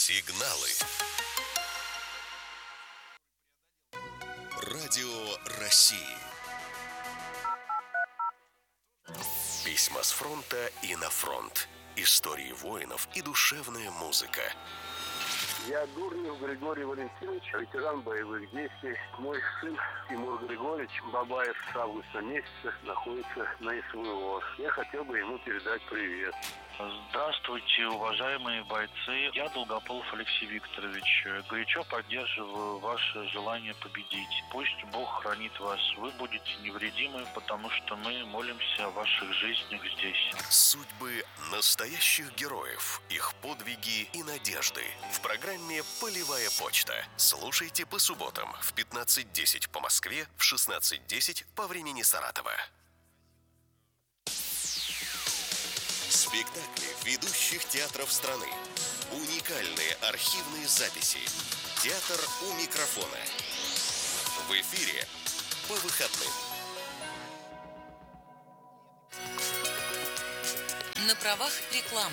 Сигналы. Радио России. Письма с фронта и на фронт. Истории воинов и душевная музыка. Я Дурнев Григорий Валентинович, ветеран боевых действий. Мой сын Тимур Григорьевич Бабаев с августа месяца находится на СВО. Я хотел бы ему передать привет. Здравствуйте, уважаемые бойцы. Я Долгополов Алексей Викторович. Горячо поддерживаю ваше желание победить. Пусть Бог хранит вас. Вы будете невредимы, потому что мы молимся о ваших жизнях здесь. Судьбы настоящих героев, их подвиги и надежды. В программе «Полевая почта». Слушайте по субботам в 15:10 по Москве, в 16:10 по времени Саратова. Спектакли ведущих театров страны. Уникальные архивные записи. Театр у микрофона. В эфире по выходным. На правах рекламы.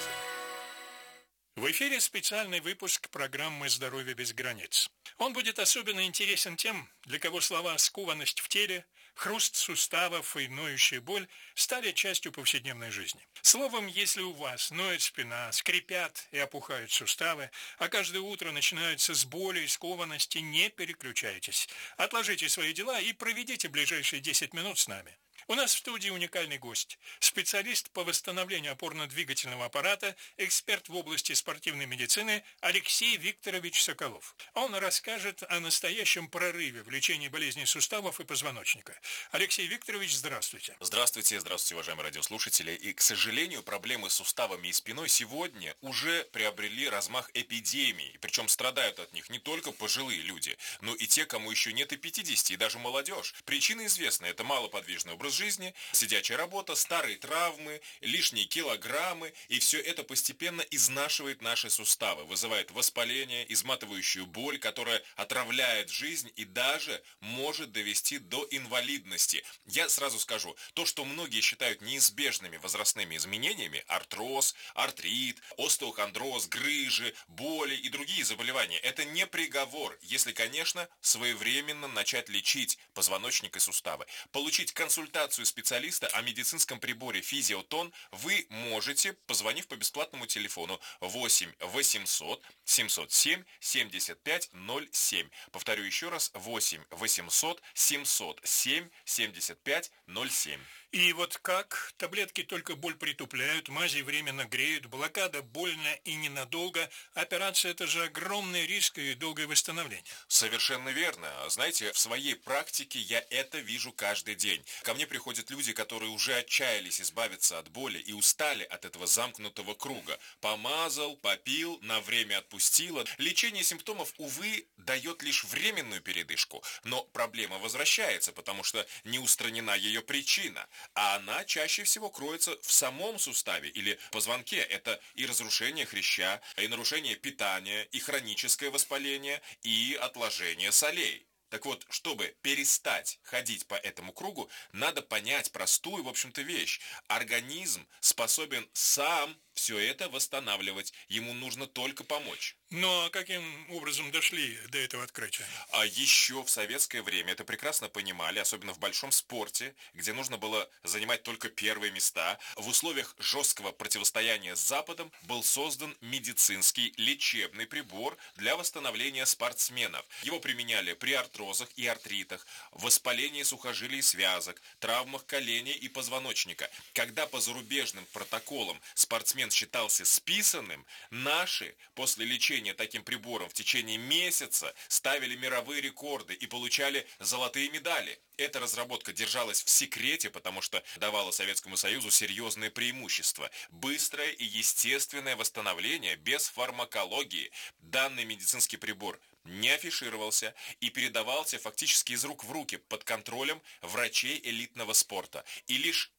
В эфире специальный выпуск программы «Здоровье без границ». Он будет особенно интересен тем, для кого слова «скованность в теле», «хруст суставов» и «ноющая боль» стали частью повседневной жизни. Словом, если у вас ноет спина, скрипят и опухают суставы, а каждое утро начинается с боли и скованности, не переключайтесь. Отложите свои дела и проведите ближайшие 10 минут с нами. У нас в студии уникальный гость, специалист по восстановлению опорно-двигательного аппарата, эксперт в области спортивной медицины Алексей Викторович Соколов. Он расскажет о настоящем прорыве в лечении болезней суставов и позвоночника. Алексей Викторович, здравствуйте. Здравствуйте, уважаемые радиослушатели. И, к сожалению, проблемы с суставами и спиной сегодня уже приобрели размах эпидемии. Причем страдают от них не только пожилые люди, но и те, кому еще нет и 50, и даже молодежь. Причина известна – это малоподвижный образ жизни, сидячая работа, старые травмы, лишние килограммы, и все это постепенно изнашивает наши суставы, вызывает воспаление, изматывающую боль, которая отравляет жизнь и даже может довести до инвалидности. Я сразу скажу, то, что многие считают неизбежными возрастными изменениями, артроз, артрит, остеохондроз, грыжи, боли и другие заболевания, это не приговор, если, конечно, своевременно начать лечить позвоночник и суставы. Получить консультацию специалиста о медицинском приборе Физиотон вы можете, позвонив по бесплатному телефону 8 800 707 75 07. Повторю еще раз, 8 800 707 75 07. И вот как? Таблетки только боль притупляют, мази временно греют, блокада больно и ненадолго. Операция – это же огромный риск и долгое восстановление. Совершенно верно. Знаете, в своей практике я это вижу каждый день. Ко мне приходят люди, которые уже отчаялись избавиться от боли и устали от этого замкнутого круга. Помазал, попил, на время отпустило. Лечение симптомов, увы, дает лишь временную передышку. Но проблема возвращается, потому что не устранена ее причина. А она чаще всего кроется в самом суставе или позвонке. Это и разрушение хряща, и нарушение питания, и хроническое воспаление, и отложение солей. Так вот, чтобы перестать ходить по этому кругу, надо понять простую, в общем-то, вещь. Организм способен сам все это восстанавливать. Ему нужно только помочь. Но каким образом дошли до этого открытия? А еще в советское время это прекрасно понимали, особенно в большом спорте, где нужно было занимать только первые места. В условиях жесткого противостояния с Западом был создан медицинский лечебный прибор для восстановления спортсменов. Его применяли при артрозах и артритах, воспалении сухожилий и связок, травмах коленей и позвоночника. Когда по зарубежным протоколам спортсмен считался списанным, наши после лечения таким прибором в течение месяца ставили мировые рекорды и получали золотые медали. Эта разработка держалась в секрете, потому что давала Советскому Союзу серьезные преимущества. Быстрое и естественное восстановление без фармакологии. Данный медицинский прибор не афишировался и передавался фактически из рук в руки под контролем врачей элитного спорта. И лишь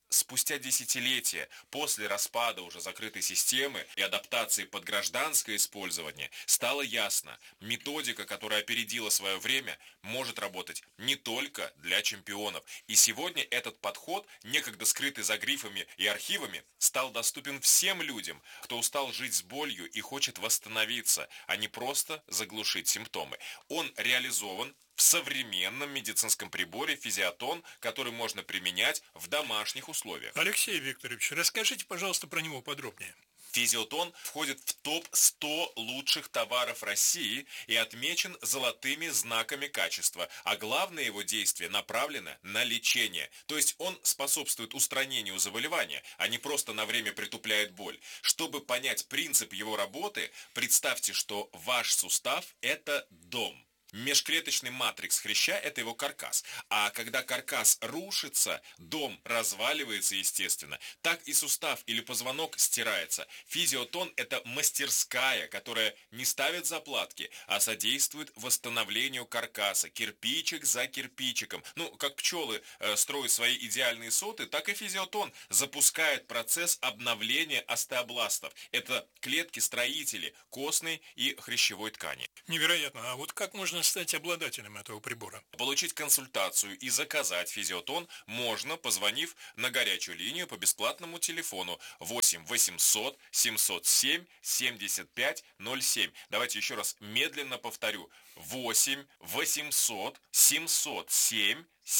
спустя десятилетия, после распада уже закрытой системы и адаптации под гражданское использование, стало ясно, методика, которая опередила свое время, может работать не только для чемпионов. И сегодня этот подход, некогда скрытый за грифами и архивами, стал доступен всем людям, кто устал жить с болью и хочет восстановиться, а не просто заглушить симптомы. Он реализован в современном медицинском приборе физиотон, который можно применять в домашних условиях. Алексей Викторович, расскажите, пожалуйста, про него подробнее. Физиотон входит в топ-100 лучших товаров России и отмечен золотыми знаками качества, а главное его действие направлено на лечение. То есть он способствует устранению заболевания, а не просто на время притупляет боль. Чтобы понять принцип его работы, представьте, что ваш сустав – это дом. Межклеточный матрикс хряща – это его каркас. А когда каркас рушится, дом разваливается естественно. Так и сустав или позвонок стирается. Физиотон – это мастерская, которая не ставит заплатки, а содействует восстановлению каркаса, кирпичик за кирпичиком. Как пчелы строят свои идеальные соты, так и физиотон запускает процесс обновления остеобластов. Это клетки-строители костной и хрящевой ткани. Невероятно. А вот как можно стать обладателем этого прибора? Получить консультацию и заказать физиотон можно, позвонив на горячую линию по бесплатному телефону 8 800 707 75 07. Давайте еще раз медленно повторю. 8 800 707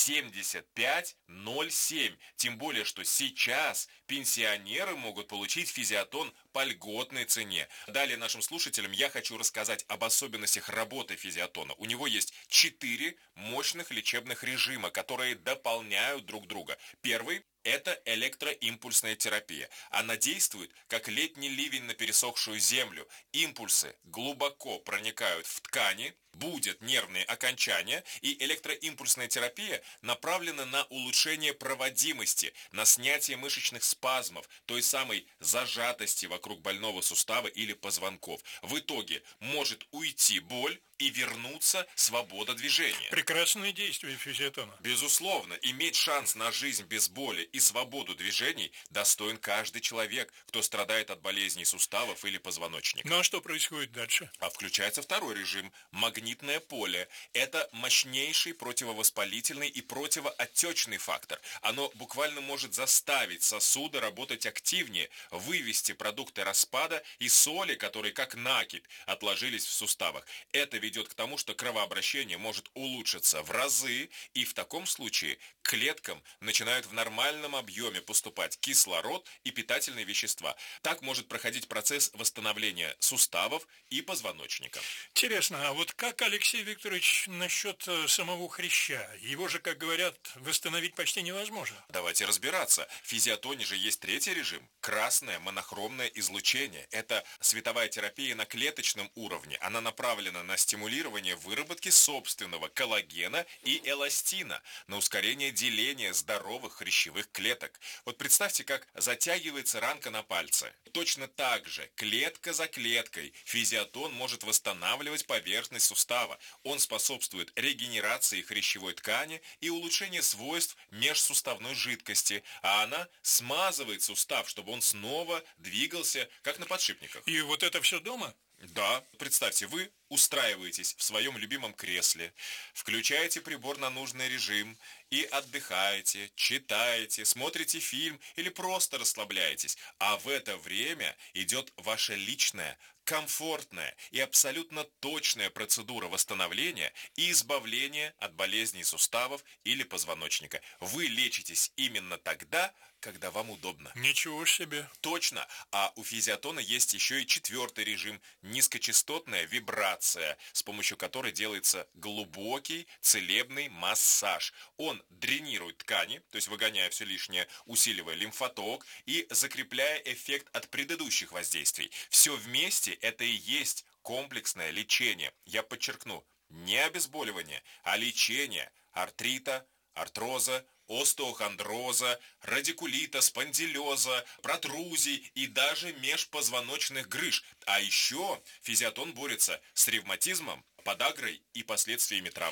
7507. Тем более, что сейчас пенсионеры могут получить физиотон по льготной цене. Далее нашим слушателям я хочу рассказать об особенностях работы физиотона. У него есть 4 мощных лечебных режима, которые дополняют друг друга. Первый – это электроимпульсная терапия. Она действует, как летний ливень на пересохшую землю. Импульсы глубоко проникают в ткани, будят нервные окончания, и электроимпульсная терапия направлена на улучшение проводимости, на снятие мышечных спазмов, той самой зажатости вокруг больного сустава или позвонков. В итоге может уйти боль и вернуться свобода движения. Прекрасное действие физиотона. Безусловно, иметь шанс на жизнь без боли и свободу движений достоин каждый человек, кто страдает от болезней суставов или позвоночника. Ну а что происходит дальше? А включается второй режим – магнитное поле. Это мощнейший противовоспалительный и противоотечный фактор. Оно буквально может заставить сосуды работать активнее, вывести продукты распада и соли, которые как накипь отложились в суставах. Это ведет к тому, что кровообращение может улучшиться в разы, и в таком случае к клеткам начинают в нормальном объеме поступать кислород и питательные вещества. Так может проходить процесс восстановления суставов и позвоночника. Интересно, а вот как, Алексей Викторович, насчет самого хряща? Его же, как говорят, восстановить почти невозможно. Давайте разбираться. В физиотоне же есть третий режим – красное монохромное излучение. Это световая терапия на клеточном уровне. Она направлена на стимулирование выработки собственного коллагена и эластина, на ускорение деления здоровых хрящевых клеток. Вот представьте, как затягивается ранка на пальце. Точно так же, клетка за клеткой, физиотон может восстанавливать поверхность сустава. Он способствует регенерации хрящевой ткани и улучшению свойств межсуставной жидкости, а она смазывает сустав, чтобы он снова двигался, как на подшипниках. И вот это все дома? Да, представьте, вы устраиваетесь в своем любимом кресле, включаете прибор на нужный режим и отдыхаете, читаете, смотрите фильм или просто расслабляетесь, а в это время идет ваша личная, комфортная и абсолютно точная процедура восстановления и избавления от болезней суставов или позвоночника. Вы лечитесь именно тогда, когда вам удобно. Ничего себе. Точно. А у физиотона есть еще и четвертый режим – низкочастотная вибрация, с помощью которой делается глубокий целебный массаж. Он дренирует ткани, то есть выгоняя все лишнее, усиливая лимфоток и закрепляя эффект от предыдущих воздействий. Все вместе это и есть комплексное лечение. Я подчеркну, не обезболивание, а лечение артрита, артроза, остеохондроза, радикулита, спондилеза, протрузий и даже межпозвоночных грыж. А еще физиотон борется с ревматизмом, подагрой и последствиями травм.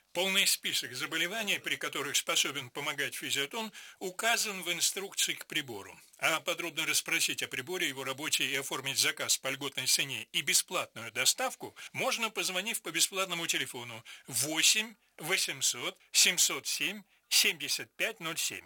Полный список заболеваний, при которых способен помогать физиотон, указан в инструкции к прибору. А подробно расспросить о приборе, его работе и оформить заказ по льготной цене и бесплатную доставку можно, позвонив по бесплатному телефону 8 800 707 7507.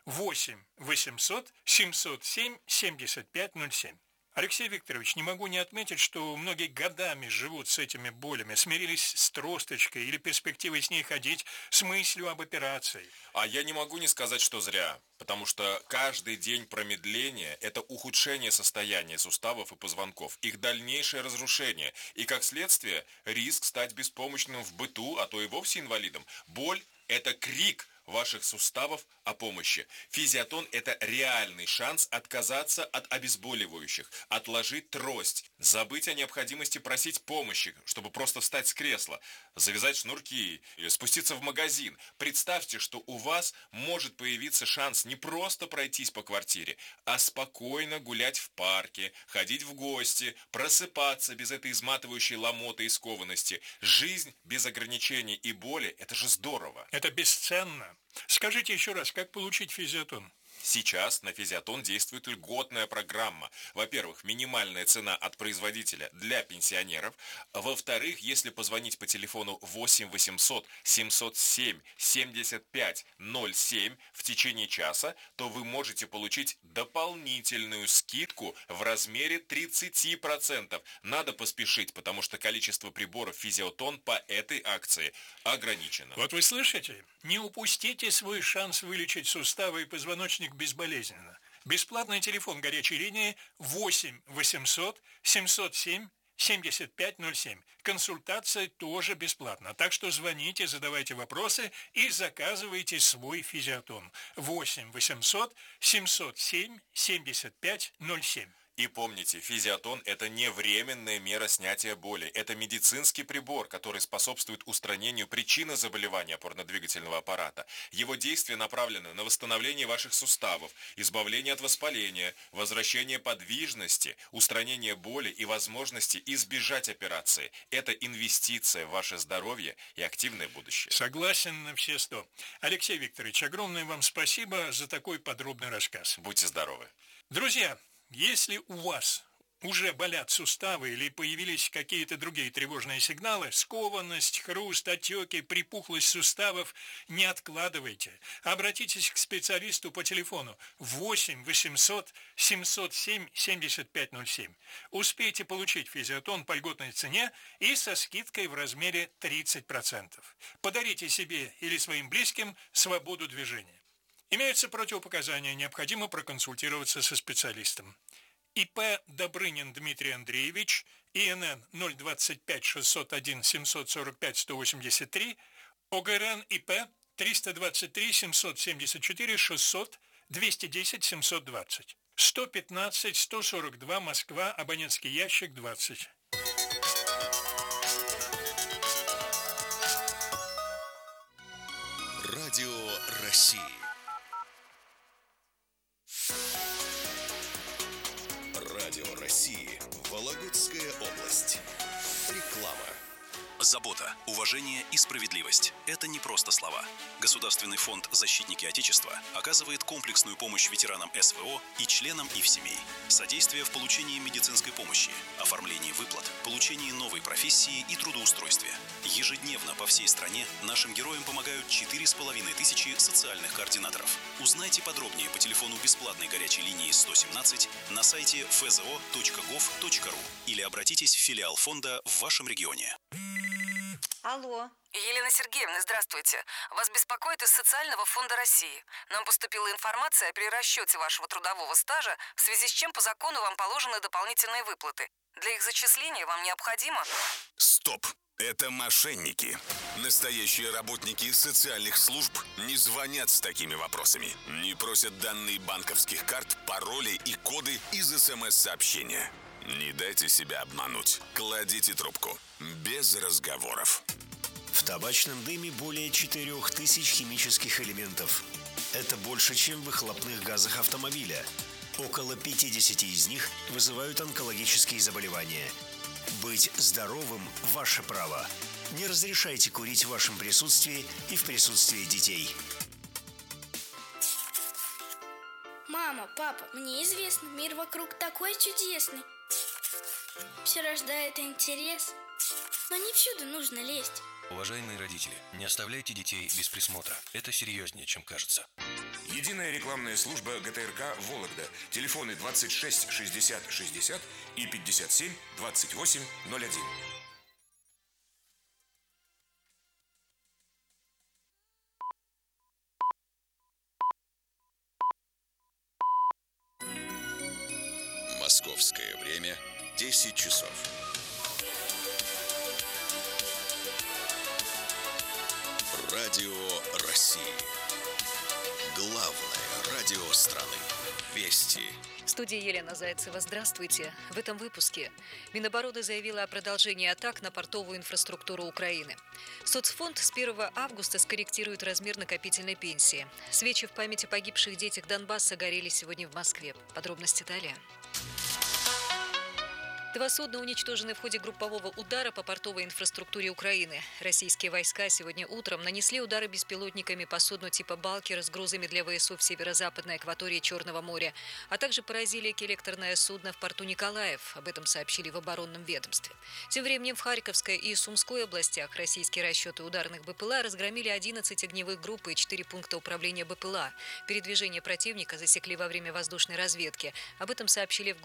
8 800 707 7507. Алексей Викторович, не могу не отметить, что многие годами живут с этими болями, смирились с тросточкой или перспективой с ней ходить, с мыслью об операции. А я не могу не сказать, что зря, потому что каждый день промедления – это ухудшение состояния суставов и позвонков, их дальнейшее разрушение и, как следствие, риск стать беспомощным в быту, а то и вовсе инвалидом. Боль – это крик ваших суставов о помощи. Физиотон – это реальный шанс отказаться от обезболивающих, отложить трость, забыть о необходимости просить помощи, чтобы просто встать с кресла, завязать шнурки, спуститься в магазин. Представьте, что у вас может появиться шанс не просто пройтись по квартире, а спокойно гулять в парке, ходить в гости, просыпаться без этой изматывающей ломоты и скованности. Жизнь без ограничений и боли – это же здорово. Это бесценно. Скажите еще раз, как получить физиотон? Сейчас на физиотон действует льготная программа. Во-первых, минимальная цена от производителя для пенсионеров. Во-вторых, если позвонить по телефону 8 800 707 75 07 в течение часа, то вы можете получить дополнительную скидку в размере 30%. Надо поспешить, потому что количество приборов физиотон по этой акции ограничено. Вот вы слышите? Не упустите свой шанс вылечить суставы и позвоночник безболезненно. Бесплатный телефон горячей линии 8 800 707 7507. Консультация тоже бесплатна. Так что звоните, задавайте вопросы и заказывайте свой физиотон. 8 800 707 7507. И помните, физиотон – это не временная мера снятия боли. Это медицинский прибор, который способствует устранению причины заболевания опорно-двигательного аппарата. Его действие направлено на восстановление ваших суставов, избавление от воспаления, возвращение подвижности, устранение боли и возможности избежать операции. Это инвестиция в ваше здоровье и активное будущее. Согласен на все 100. Алексей Викторович, огромное вам спасибо за такой подробный рассказ. Будьте здоровы. Друзья, если у вас уже болят суставы или появились какие-то другие тревожные сигналы, скованность, хруст, отеки, припухлость суставов, не откладывайте. Обратитесь к специалисту по телефону 8 800 707 7507. Успейте получить физиотон по льготной цене и со скидкой в размере 30%. Подарите себе или своим близким свободу движения. Имеются противопоказания, необходимо проконсультироваться со специалистом. ИП Добрынин Дмитрий Андреевич, ИНН 025 601 745 183, ОГРН ИП 323 774 600 210 720, 115 142 Москва, абонентский ящик 20. Радио России. Радио России. Вологодская область. Реклама. Забота, уважение и справедливость – это не просто слова. Государственный фонд «Защитники Отечества» оказывает комплексную помощь ветеранам СВО и членам их семей. Содействие в получении медицинской помощи, оформлении выплат, получении новой профессии и трудоустройстве. Ежедневно по всей стране нашим героям помогают 4500 социальных координаторов. Узнайте подробнее по телефону бесплатной горячей линии 117 на сайте fzo.gov.ru или обратитесь в филиал фонда в вашем регионе. Алло. Елена Сергеевна, здравствуйте. Вас беспокоит из Социального фонда России. Нам поступила информация о перерасчете вашего трудового стажа, в связи с чем по закону вам положены дополнительные выплаты. Для их зачисления вам необходимо... Стоп! Это мошенники. Настоящие работники социальных служб не звонят с такими вопросами. Не просят данные банковских карт, пароли и коды из СМС-сообщения. Не дайте себя обмануть. Кладите трубку. Без разговоров. В табачном дыме более 4000 химических элементов. Это больше, чем в выхлопных газах автомобиля. Около 50 из них вызывают онкологические заболевания. Быть здоровым – ваше право. Не разрешайте курить в вашем присутствии и в присутствии детей. Мама, папа, мне известно, мир вокруг такой чудесный. Все рождает интерес, но не всюду нужно лезть. Уважаемые родители, не оставляйте детей без присмотра. Это серьезнее, чем кажется. Единая рекламная служба ГТРК «Вологда». Телефоны 26 60 60 и 57 28 01. Московское время 10 часов. Радио России. Главное радио страны. Вести. В студии Елена Зайцева. Здравствуйте. В этом выпуске Минобороны заявила о продолжении атак на портовую инфраструктуру Украины. Соцфонд с 1 августа скорректирует размер накопительной пенсии. Свечи в память о погибших детях Донбасса горели сегодня в Москве. Подробности далее. 2 судна уничтожены в ходе группового удара по портовой инфраструктуре Украины. Российские войска сегодня утром нанесли удары беспилотниками по судну типа «Балкер» с грузами для ВСУ в северо-западной акватории Черного моря, а также поразили коллекторное судно в порту Николаев. Об этом сообщили в оборонном ведомстве. Тем временем в Харьковской и Сумской областях российские расчеты ударных БПЛА разгромили 11 огневых групп и 4 пункта управления БПЛА. Передвижение противника засекли во время воздушной разведки. Об этом сообщили в